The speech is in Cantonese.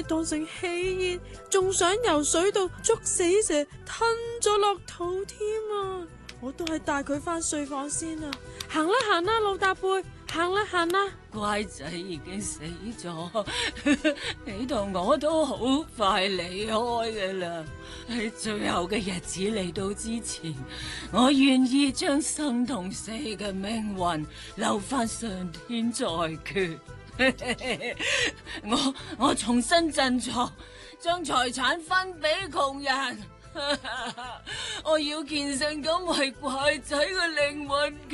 當成喜宴，仲想游水度捉死蛇吞咗落肚添啊！我都係帶佢返睡房先啊！行啦行啦，老大貝，行啦行啦。 乖仔已經死咗，你同我都好快離開㗎啦。喺最後嘅日子嚟到之前，我願意將生同死嘅命運留返上天再決。我重新振作，將財產分俾窮人。我要虔誠咁為乖仔嘅靈魂